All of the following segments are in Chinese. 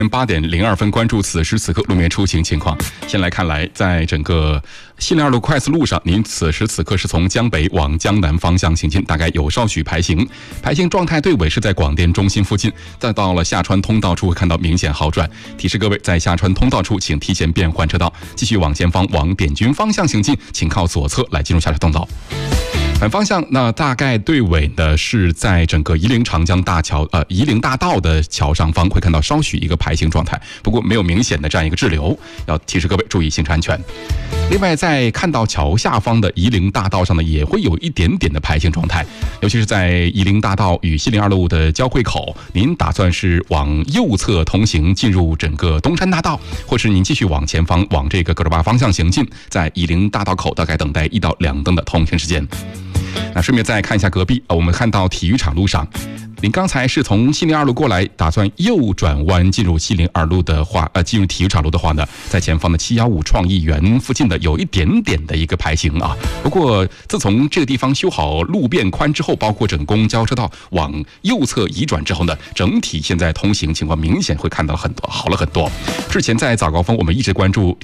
8:02，关注此时此刻路面出行情况。先来看来，在整个西陵2路快速路上，您此时此刻是从江北往江南方向行进，大概有稍许排行状态队尾是在广电中心附近，再到了下川通道处会看到明显好转。提示各位，在下川通道处请提前变换车道，继续往前方往点军方向行进，请靠左侧来进入下川通道。反方向那大概队尾呢是在整个夷陵长江大桥夷陵大道的桥上方会看到稍许一个排行状态，不过没有明显的这样一个滞留，要提示各位注意行车安全。另外在看到桥下方的夷陵大道上呢也会有一点点的排行状态，尤其是在夷陵大道与西陵2路的交汇口，您打算是往右侧通行进入整个东山大道，或是您继续往前方往这个葛洲坝方向行进，在夷陵大道口大概等待1到2灯的通行时间。那顺便再看一下隔壁我们看到体育场路上，您刚才是从西陵2路过来，打算右转弯进入西陵2路的话，进入体育场路的话呢，在前方的715创意园附近的有一点点的一个排行啊。不过自从这个地方修好路变宽之后，包括整公交车道往右侧移转之后呢，整体现在通行情况明显会看到好了很多。之前在早高峰我们一直关注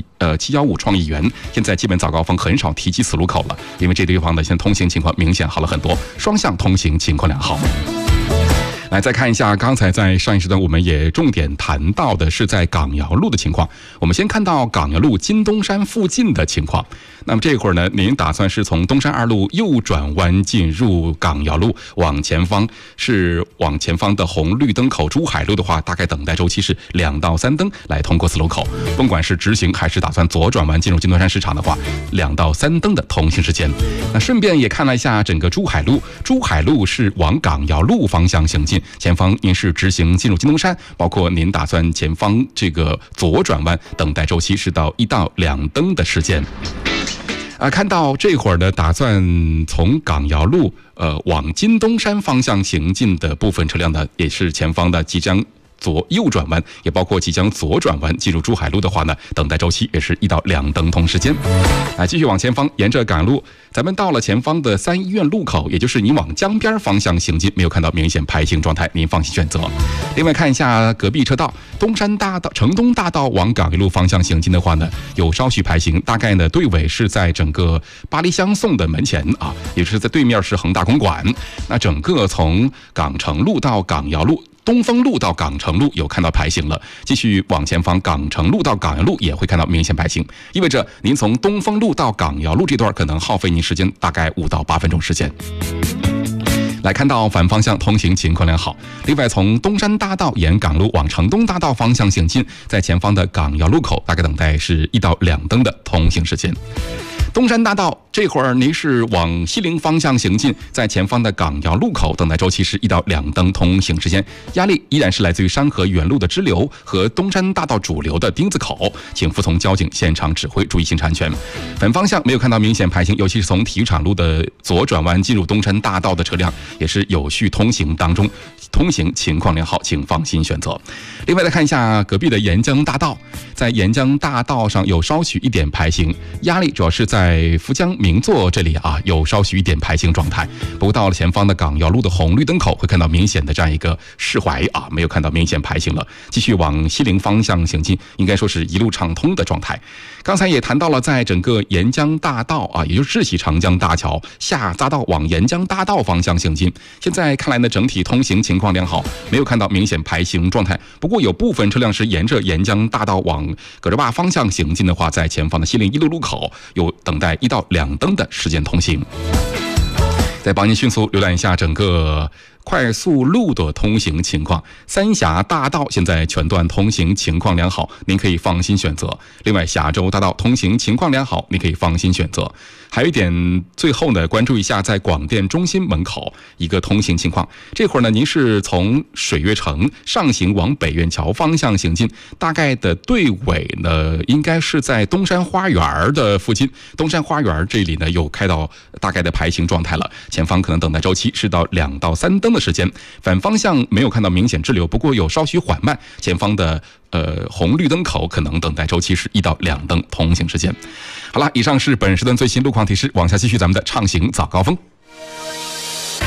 715创意园，现在基本早高峰很少提及此路口了，因为这地方的现在通行情况明显好了很多，双向通行情况良好。来再看一下，刚才在上一时段我们也重点谈到的是在港窑路的情况。我们先看到港窑路金东山附近的情况。那么这会儿呢，您打算是从东山2路右转弯进入港窑路，往前方的红绿灯口珠海路的话，大概等待周期是2到3灯来通过此路口。甭管是直行还是打算左转弯进入金东山市场的话，2到3灯的通行时间。那顺便也看了一下整个珠海路是往港窑路方向行进，前方您是直行进入金东山，包括您打算前方这个左转弯，等待周期是到1到2灯的时间。看到这会儿呢，打算从港窑路往金东山方向行进的部分车辆呢，也是前方的即将右转弯，也包括即将左转弯进入珠海路的话呢，等待周期也是1到2灯通时间。继续往前方，沿着港路，咱们到了前方的3医院路口，也就是您往江边方向行进，没有看到明显排行状态，您放心选择。另外看一下隔壁车道，城东大道往港一路方向行进的话呢，有稍许排行，大概呢队尾是在整个巴黎相送的门前啊，也就是在对面是恒大公馆。那整个从港城路到港窑路，东风路到港城路有看到排行了，继续往前方港城路到港窑路也会看到明显排行，意味着您从东风路到港窑路这段可能耗费您时间大概5到8分钟时间。来看到反方向通行情况良好，另外从东山大道沿港路往城东大道方向行进，在前方的港窑路口大概等待是1到2灯的通行时间。东山大道这会儿您是往西陵方向行进，在前方的港窑路口等待周期是1到2灯通行时间，压力依然是来自于山河原路的支流和东山大道主流的丁字口，请服从交警现场指挥，注意行车安全。反方向没有看到明显排行，尤其是从体育场路的左转弯进入东山大道的车辆也是有序通行当中，通行情况良好，请放心选择。另外来看一下隔壁的沿江大道，在沿江大道上有稍许一点排行，压力主要是在福江名作这里有稍许一点排行状态。不过到了前方的港窑路的红绿灯口会看到明显的这样一个释怀没有看到明显排行了，继续往西陵方向行进，应该说是一路畅通的状态。刚才也谈到了在整个沿江大道也就是智喜长江大桥下匝道往沿江大道方向行进，现在看来呢整体通行情况良好，没有看到明显排行状态。不过有部分车辆是沿着沿江大道往葛洲坝方向行进的话，在前方的西陵1路路口有等待1到2灯的时间通行。再帮您迅速浏览一下整个快速路的通行情况，三峡大道现在全段通行情况良好，您可以放心选择。另外峡州大道通行情况良好，您可以放心选择。还有一点，最后呢，关注一下在广电中心门口一个通行情况。这会儿呢，您是从水悦城上行往北苑桥方向行进，大概的队尾呢，应该是在东山花园的附近。东山花园这里呢，有开到大概的排行状态了，前方可能等待周期是到2到3灯的时间。反方向没有看到明显滞留，不过有稍许缓慢，前方的红绿灯口可能等待周期是1到2灯通行时间。好了，以上是本时段最新路况提示，往下继续咱们的畅行早高峰。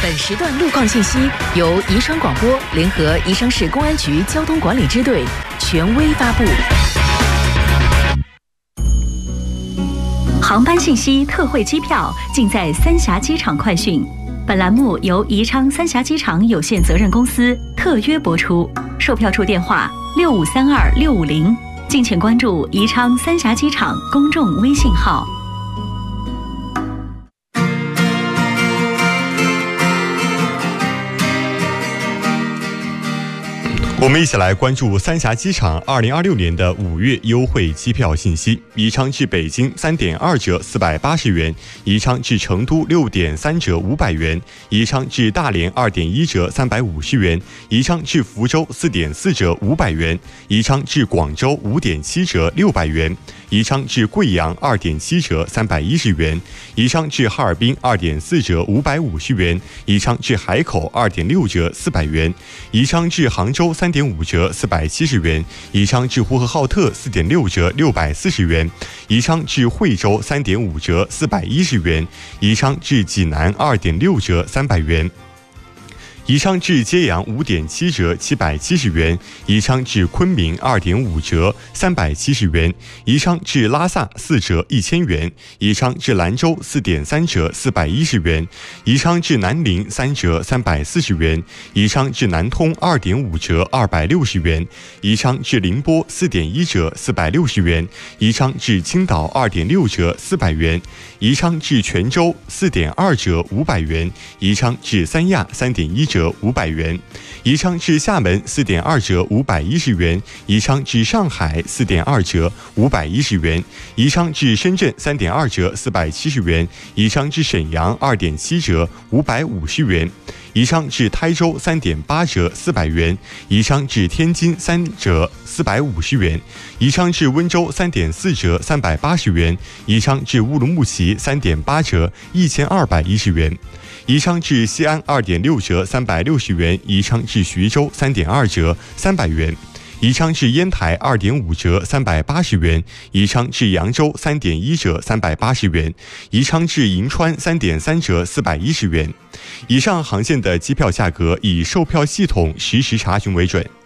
本时段路况信息由宜昌广播联合宜昌市公安局交通管理支队权威发布。 航班信息、特惠机票尽在三峡机场快讯。本栏目由宜昌三峡机场有限责任公司特约播出，售票处电话6532-650，敬请关注宜昌三峡机场公众微信号。 我们一起来关注三峡机场2026年的5月优惠机票信息。宜昌至北京3.2折480元，宜昌至成都6.3折500元，宜昌至大连2.1折350元，宜昌至福州4.4折500元，宜昌至广州5.7折600元，宜昌至贵阳2.7折310元，宜昌至哈尔滨2.4折550元，宜昌至海口2.6折400元，宜昌至杭州3.5折470元，宜昌至呼和浩特4.6折640元，宜昌至惠州3.5折410元，宜昌至济南2.6折300元。宜昌至揭阳5.7折770元，宜昌至昆明2.5折370元，宜昌至拉萨4折1000元，宜昌至兰州4.3折410元，宜昌至南宁3折340元，宜昌至南通2.5折260元，宜昌至宁波4.1折460元，宜昌至青岛2.6折400元，宜昌至泉州4.2折500元，宜昌至三亚3.1折500元，宜昌至厦门4.2折510元，宜昌至上海4.2折510元，宜昌至深圳3.2折470元，宜昌至沈阳2.7折550元，宜昌至台州3.8折400元，宜昌至天津3折450元，宜昌至温州3.4折380元，宜昌至乌鲁木齐3.8折1210元，宜昌至西安2.6折360元，宜昌至徐州3.2折300元，宜昌至烟台2.5折380元，宜昌至扬州3.1折380元，宜昌至银川3.3折410元。以上航线的机票价格以售票系统实时查询为准。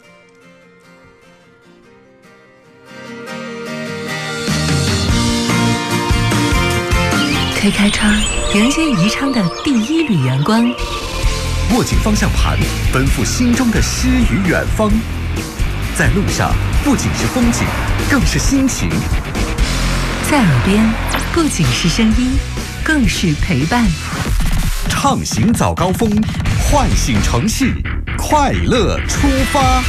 推开窗，迎接宜昌的第一缕阳光。 握紧方向盘，奔赴心中的诗与远方。在路上，不仅是风景，更是心情。 在耳边，不仅是声音，更是陪伴。 畅行早高峰，唤醒城市，快乐出发。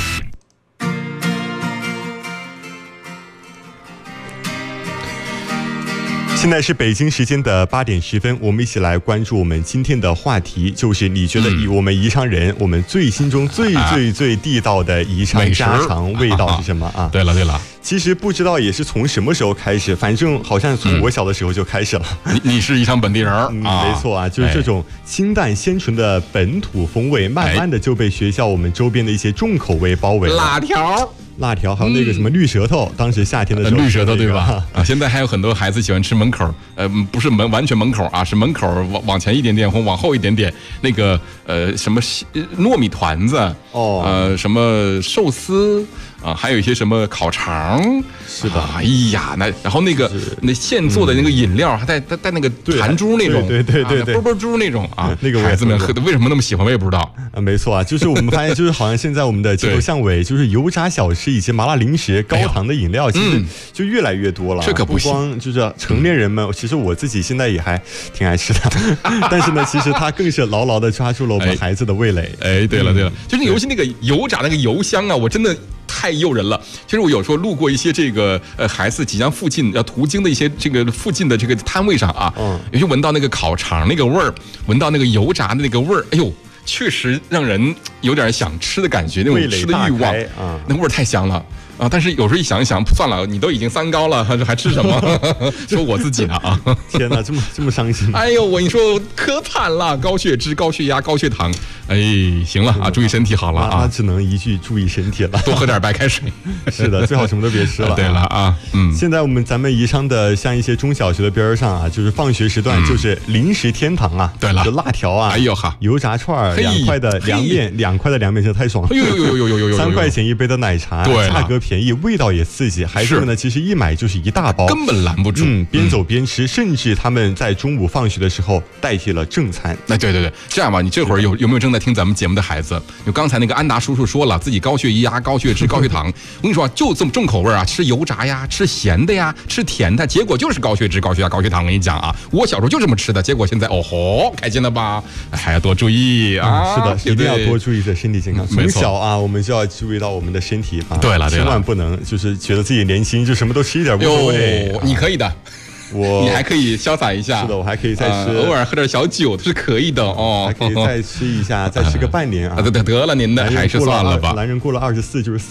现在是北京时间的8点10分，我们一起来关注我们今天的话题，就是你觉得以我们宜昌人，我们最心中最地道的宜昌家常味道是什么啊？ 对了， 其实不知道也是从什么时候开始，反正好像从我小的时候就开始了。 你是宜昌本地人没错啊，就是这种清淡鲜纯的本土风味，慢慢的就被学校我们周边的一些重口味包围了。辣条，还有那个什么绿舌头，当时夏天的时候， 绿舌头对吧？啊，现在还有很多孩子喜欢吃门口，不是完全门口啊，是门口往前一点点或往后一点点，那个什么糯米团子什么寿司啊，还有一些什么烤肠， 是的。 哎呀，然后那现做的那个饮料，还带那个弹珠那种， 对， 啵啵珠那种啊， 那个孩子们喝的为什么那么喜欢，我也不知道啊。没错啊，就是我们发现，就是好像现在我们的街头巷尾，就是油炸小吃以及麻辣零食、高糖的饮料，其实就越来越多了。 这可不行， 光就是成年人们，其实我自己现在也还挺爱吃的，但是呢，其实它更是牢牢的抓住了我们孩子的味蕾。 哎，对了，就是尤其那个油炸那个油香啊，我真的太诱人了。其实我有时候路过一些这个孩子即将附近要途经的一些这个附近的这个摊位上啊，尤其闻到那个烤肠那个味儿，闻到那个油炸的那个味儿，哎呦，确实让人有点想吃的感觉，那种吃的欲望，那味儿太香了。 啊，但是有时候一想一想，算了，你都已经3高了，还吃什么？说我自己的啊！ 天哪，这么伤心！ 哎呦，我跟你说可惨了，高血脂、高血压、高血糖。哎，行了啊，注意身体好了啊。 那只能一句注意身体了， 多喝点白开水。 是的，最好什么都别吃了。 对了啊， 现在咱们宜昌的像一些中小学的边上啊，就是放学时段就是零食天堂啊。 对了， 就辣条啊， 哎呦哈， 油炸串，2块的凉面，2块的凉面真的太爽了。 哎呦 ，3块钱一杯的奶茶，价格便宜，味道也刺激。孩子们呢，其实一买就是一大包， 根本拦不住。 边走边吃，甚至他们在中午放学的时候代替了正餐。 哎，对，这样吧，你这会儿有没有正在听咱们节目的孩子？就刚才那个安达叔叔说了，自己高血压、高血脂、高血糖。我跟你说，就这么重口味啊，吃油炸呀，吃咸的呀，吃甜的，结果就是高血脂、高血压、高血糖。我跟你讲啊，我小时候就这么吃的，结果现在开心了吧？还要多注意啊！ 是的，一定要多注意这身体健康。从小啊，我们就要注意到我们的身体啊。 对了， 千万不能就是觉得自己年轻就什么都吃一点无所谓。 你可以的。你还可以潇洒一下， 是的，我还可以再吃， 偶尔喝点小酒是可以的哦， 还可以再吃一下，再吃个半年啊。 得了，您的还是算了吧。 男人过了24就是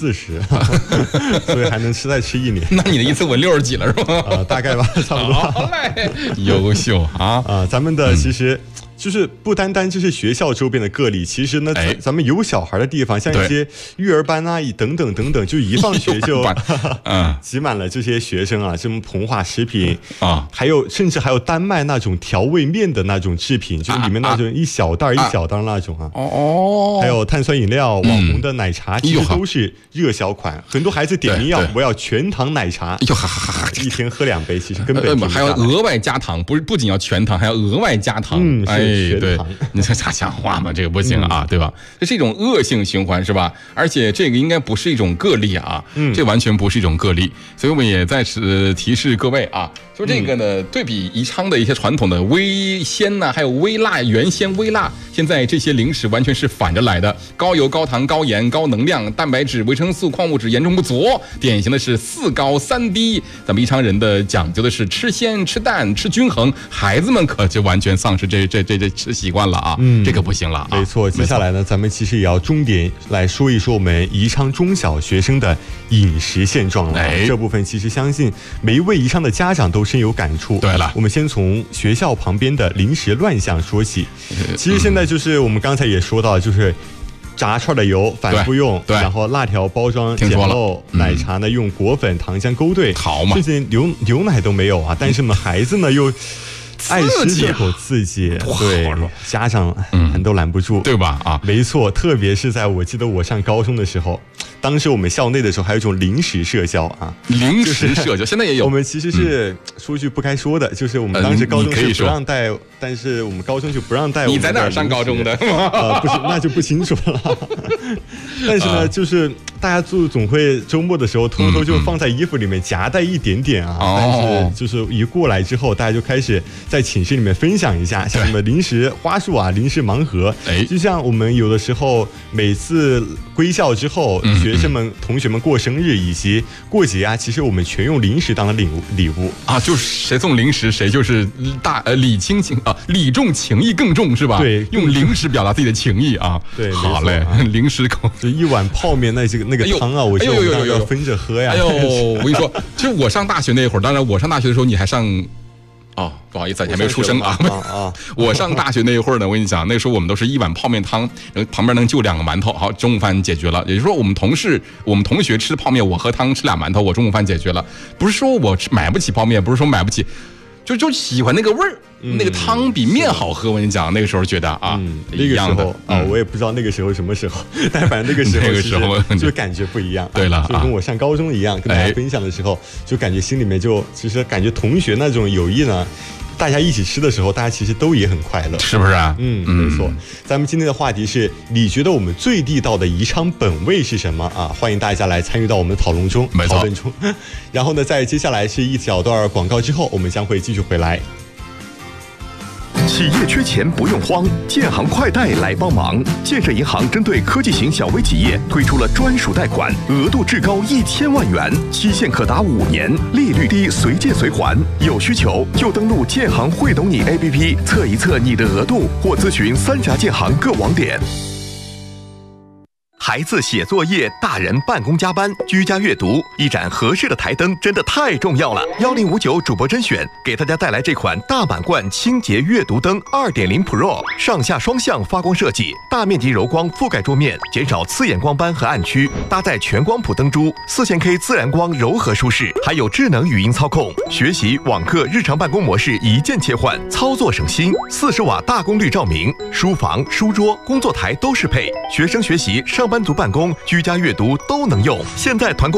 40，所以还能再吃1年。 那你的一次稳60几了是吧？ 大概吧，差不多。 好嘞，优秀啊！ 咱们的其实。就是不单单就是学校周边的个例，其实呢，咱们有小孩的地方，像一些育儿班啊，等等，就一放学就挤满了这些学生啊，这种膨化食品啊，甚至还有单卖那种调味面的那种制品，就是里面那种一小袋那种啊，还有碳酸饮料、网红的奶茶，其实都是热销款。很多孩子点名我要全糖奶茶，一天喝2杯，其实根本还要额外加糖，不仅要全糖，还要额外加糖，对，你这瞎讲话嘛，这个不行啊，对吧？这是一种恶性循环，是吧？而且这个应该不是一种个例啊，这完全不是一种个例，所以我们也在此提示各位啊，说这个呢，对比宜昌的一些传统的微鲜呢，还有微辣、原鲜、微辣，现在这些零食完全是反着来的，高油、高糖、高盐、高能量、蛋白质、维生素、矿物质严重不足，典型的是4高3低。咱们宜昌人的讲究的是吃鲜、吃淡、吃均衡，孩子们可就完全丧失这吃习惯了啊，这个不行了啊。 没错，接下来呢，咱们其实也要重点来说一说我们宜昌中小学生的饮食现状了。这部分其实相信每一位宜昌的家长都深有感触。 对了， 我们先从学校旁边的零食乱象说起。其实现在就是我们刚才也说到，就是炸串的油反复用，然后辣条包装简陋，奶茶呢用果粉、糖浆勾兑，甚至牛奶都没有啊。但是呢，孩子呢又爱吃这口刺激，对，家长都拦不住， 对吧？啊， 没错，特别是在我记得我上高中的时候，当时我们校内的时候还有一种零食社交啊， 零食社交现在也有。 我们其实是说句不该说的，就是我们当时高中是不让带，但是我们高中就不让带。 你在哪儿上高中的？ 不是，那就不清楚了。但是呢，就是大家总会周末的时候偷偷就放在衣服里面夹带一点点啊，但是就是一过来之后，大家就开始在寝室里面分享一下，像什么零食花束啊、零食盲盒，就像我们有的时候每次归校之后，学生们、同学们过生日以及过节啊，其实我们全用零食当了礼物啊，就是谁送零食谁就是礼重情义更重是吧？ 对， 用零食表达自己的情谊啊。 对， 好嘞，零食口就一碗泡面那个汤啊，我就要分着喝呀。 哎呦，我跟你说，其实我上大学那会儿，当然我上大学的时候你还上。不好意思，还没有出生啊！我上大学那一会儿呢，我跟你讲，那时候我们都是一碗泡面汤，旁边能就2个馒头，好，中午饭解决了。也就是说，我们同学吃泡面，我喝汤吃2馒头，我中午饭解决了。不是说我买不起泡面，不是说买不起，就喜欢那个味儿，那个汤比面好喝。我跟你讲，那个时候觉得啊， 那个时候我也不知道那个时候什么时候，但反正那个时候就感觉不一样。 对了， 就跟我上高中一样，跟大家分享的时候，就感觉心里面其实感觉同学那种友谊呢。大家一起吃的时候，大家其实都也很快乐， 是不是啊？ 没错。咱们今天的话题是，你觉得我们最地道的宜昌本味是什么啊？欢迎大家来参与到我们的讨论中。然后呢，在接下来是一小段广告之后，我们将会继续回来。 企业缺钱不用慌，建行快贷来帮忙。建设银行针对科技型小微企业推出了专属贷款，额度至高1000万元，期限可达5年，利率低，随借随还。有需求就登录建行会懂你 APP 测一测你的额度，或咨询3家建行各网点。 孩子写作业，大人办公加班，居家阅读，一盏合适的台灯真的太重要了。1059主播甄选给大家带来这款大满贯清洁阅读灯2.0 Pro， 上下双向发光设计，大面积柔光覆盖桌面，减少刺眼光斑和暗区，搭载全光谱灯珠，4000K 自然光柔和舒适，还有智能语音操控，学习、网课、日常办公模式一键切换，操作省心。40瓦大功率照明，书房、书桌、工作台都适配，学生学习、上班族办公、居家阅读都能用。现在团购